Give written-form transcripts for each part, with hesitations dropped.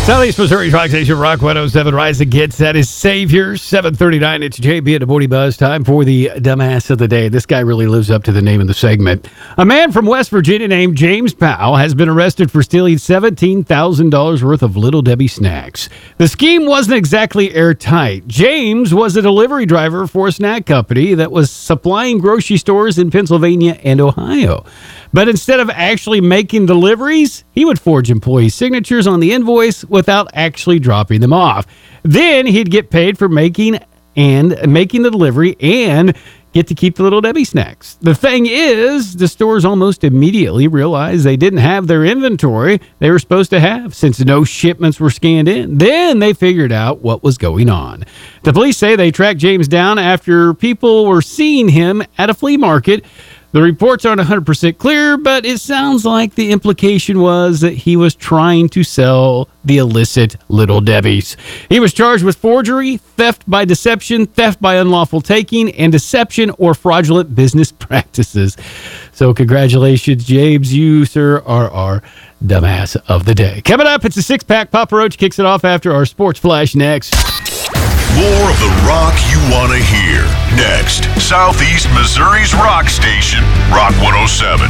Southeast Missouri's Rock Station, Rock 107, Rise Against. That is Savior, 7:39. It's JB at the Morning Buzz. Time for the dumbass of the day. This guy really lives up to the name of the segment. A man from West Virginia named James Powell has been arrested for stealing $17,000 worth of Little Debbie snacks. The scheme wasn't exactly airtight. James was a delivery driver for a snack company that was supplying grocery stores in Pennsylvania and Ohio. But instead of actually making deliveries, he would forge employee signatures on the invoice without actually dropping them off. Then he'd get paid for making the delivery and get to keep the Little Debbie snacks. The thing is, the stores almost immediately realized they didn't have their inventory they were supposed to have since no shipments were scanned in. Then they figured out what was going on. The police say they tracked James down after people were seeing him at a flea market. The reports aren't 100% clear, but it sounds like the implication was that he was trying to sell the illicit Little Debbies. He was charged with forgery, theft by deception, theft by unlawful taking, and deception or fraudulent business practices. So congratulations, James. You, sir, are our dumbass of the day. Coming up, it's a six-pack. Papa Roach kicks it off after our sports flash next. More of the rock you want to hear. Next, Southeast Missouri's rock station, Rock 107.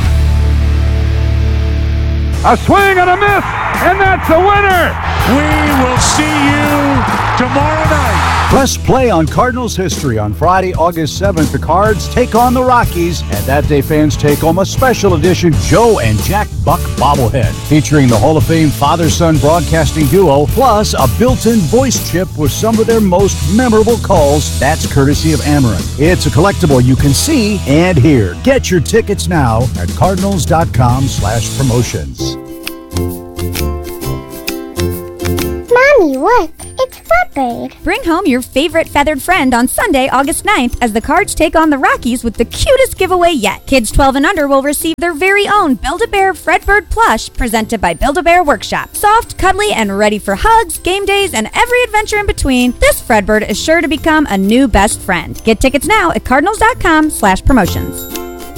A swing and a miss, and that's a winner. We will see you tomorrow night. Press play on Cardinals history. On Friday, August 7th, the Cards take on the Rockies, and that day fans take home a special edition Joe and Jack Buck bobblehead featuring the Hall of Fame father-son broadcasting duo, plus a built-in voice chip with some of their most memorable calls. That's courtesy of Amarin. It's a collectible you can see and hear. Get your tickets now at cardinals.com/promotions. Mommy, look, it's Fredbird. Bring home your favorite feathered friend on Sunday, August 9th, as the Cards take on the Rockies with the cutest giveaway yet. Kids 12 and under will receive their very own Build-A-Bear Fredbird plush presented by Build-A-Bear Workshop. Soft, cuddly, and ready for hugs, game days, and every adventure in between, this Fredbird is sure to become a new best friend. Get tickets now at cardinals.com/promotions.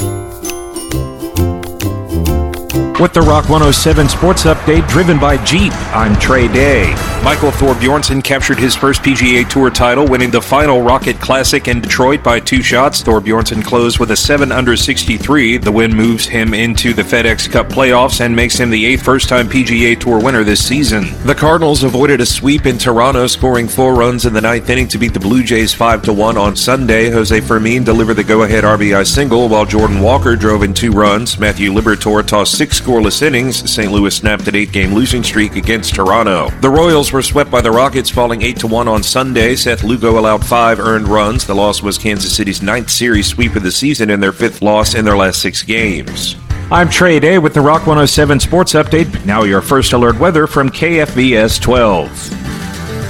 With the Rock 107 Sports Update driven by Jeep, I'm Trey Day. Michael Thorbjornsen captured his first PGA Tour title, winning the final Rocket Classic in Detroit by 2 shots. Thorbjornsen closed with a 7 under 63. The win moves him into the FedEx Cup playoffs and makes him the 8th first-time PGA Tour winner this season. The Cardinals avoided a sweep in Toronto, scoring 4 runs in the 9th inning to beat the Blue Jays 5-1 on Sunday. Jose Fermin delivered the go-ahead RBI single, while Jordan Walker drove in 2 runs. Matthew Liberatore tossed 6 scoreless innings. St. Louis snapped an 8-game losing streak against Toronto. The Royals were swept by the Rockets, falling 8-1 on Sunday. Seth Lugo allowed 5 earned runs. The loss was Kansas City's 9th series sweep of the season and their 5th loss in their last 6 games. I'm Trey Day with the Rock 107 Sports Update. Now your first alert weather from KFVS 12.